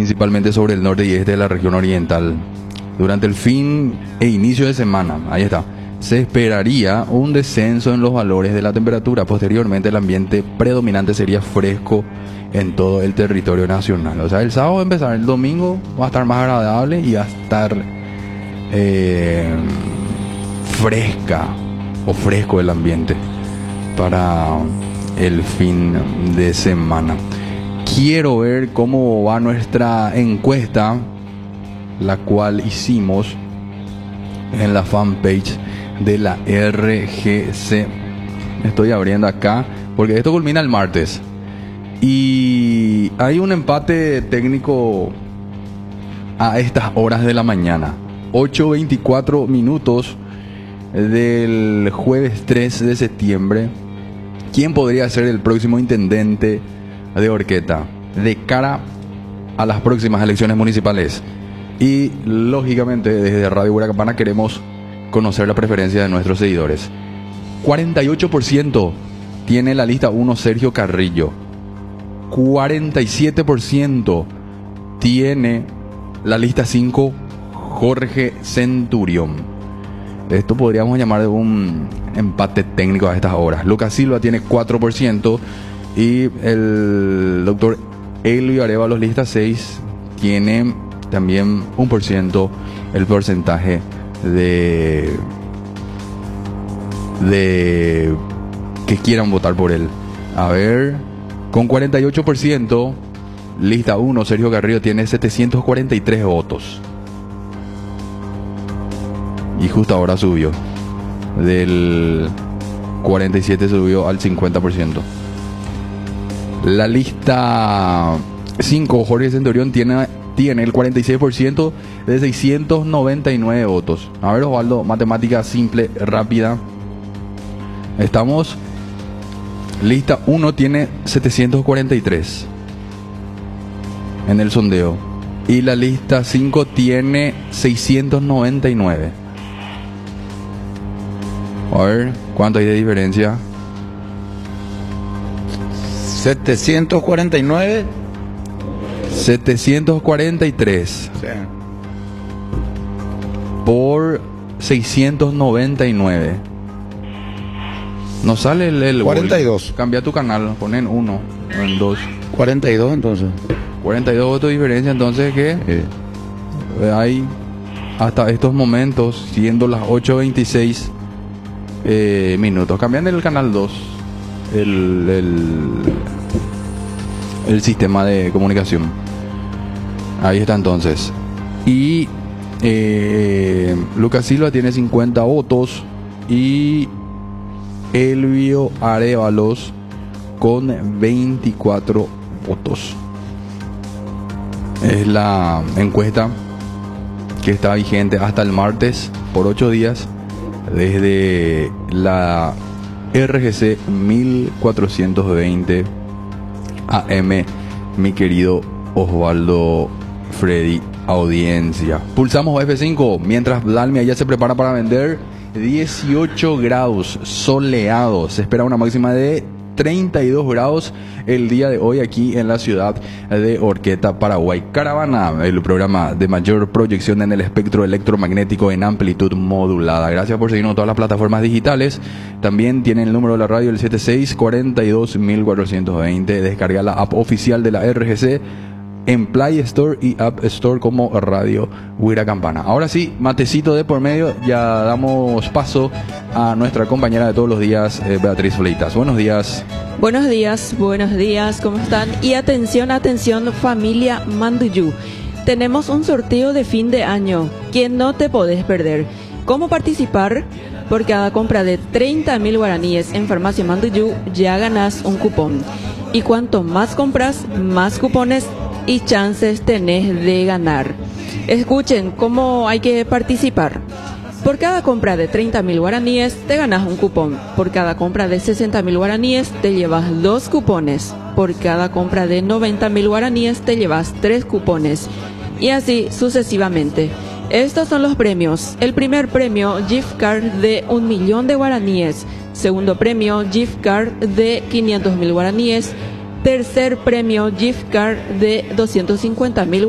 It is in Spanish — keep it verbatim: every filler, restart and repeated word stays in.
principalmente sobre el norte y este de la región oriental. Durante el fin e inicio de semana, ahí está, se esperaría un descenso en los valores de la temperatura. Posteriormente el ambiente predominante sería fresco en todo el territorio nacional. O sea, el sábado va a empezar, el domingo va a estar más agradable y va a estar eh, fresca o fresco el ambiente para el fin de semana. Quiero ver cómo va nuestra encuesta, la cual hicimos en la fanpage de la R G C. Estoy abriendo acá porque esto culmina el martes y hay un empate técnico a estas horas de la mañana, ocho veinticuatro minutos del jueves tres de septiembre. ¿Quién podría ser el próximo intendente de Horqueta de cara a las próximas elecciones municipales? Y lógicamente desde Radio Huira Campana queremos conocer la preferencia de nuestros seguidores. cuarenta y ocho por ciento tiene la lista uno Sergio Carrillo, cuarenta y siete por ciento tiene la lista cinco Jorge Centurión. Esto podríamos llamar de un empate técnico a estas horas. Lucas Silva tiene cuatro por ciento y el doctor Elio Arevalos, lista seis, tiene también un por ciento el porcentaje de de que quieran votar por él. A ver, con cuarenta y ocho por ciento, lista uno Sergio Carrillo tiene setecientos cuarenta y tres votos. Y justo ahora subió. Del cuarenta y siete subió al cincuenta por ciento. La lista cinco Jorge Centurión tiene, tiene el cuarenta y seis por ciento de seiscientos noventa y nueve votos. A ver, Osvaldo, matemática simple, rápida. Estamos. Lista uno tiene setecientos cuarenta y tres en el sondeo. Y la lista cinco tiene seiscientos noventa y nueve. A ver, ¿cuánto hay de diferencia? setecientos cuarenta y nueve. setecientos cuarenta y tres. Sí. Por seiscientos noventa y nueve. Nos sale el, el cuarenta y dos. Gol. Cambia tu canal, ponen uno, en dos. cuarenta y dos entonces. cuarenta y dos votos de diferencia, entonces ¿qué? Sí. Hay hasta estos momentos, siendo las ocho veintiséis eh, minutos. Cambian el canal dos, el, el, el sistema de comunicación. Ahí está entonces. Y eh, Lucas Silva tiene cincuenta votos y Elvio Arevalos con veinticuatro votos. Es la encuesta que está vigente hasta el martes por ocho días desde la R G C mil cuatrocientos veinte A M, mi querido Osvaldo Freddy Audiencia. Pulsamos F cinco mientras Dalmia ya se prepara para vender. Dieciocho grados, soleado. Se espera una máxima de treinta y dos grados el día de hoy aquí en la ciudad de Horqueta, Paraguay. Caravana, el programa de mayor proyección en el espectro electromagnético en amplitud modulada. Gracias por seguirnos en todas las plataformas digitales. También tienen el número de la radio, el setenta y seis cuarenta y dos mil cuatrocientos veinte. Descarga la app oficial de la R G C en Play Store y App Store como Radio Huira Campana. Ahora sí, matecito de por medio, ya damos paso a nuestra compañera de todos los días, eh, Beatriz Fleitas. Buenos días. Buenos días, buenos días, ¿cómo están? Y atención, atención, familia Manduyú. Tenemos un sorteo de fin de año que no te podés perder. ¿Cómo participar? Por cada compra de treinta mil guaraníes en Farmacia Manduyú ya ganás un cupón. Y cuanto más compras, más cupones y chances tenés de ganar. Escuchen cómo hay que participar. Por cada compra de treinta mil guaraníes te ganas un cupón. Por cada compra de sesenta mil guaraníes te llevas dos cupones. Por cada compra de noventa mil guaraníes te llevas tres cupones. Y así sucesivamente. Estos son los premios. El primer premio, gift card de un millón de guaraníes. Segundo premio, gift card de quinientos mil guaraníes. Tercer premio, gift card de doscientos cincuenta mil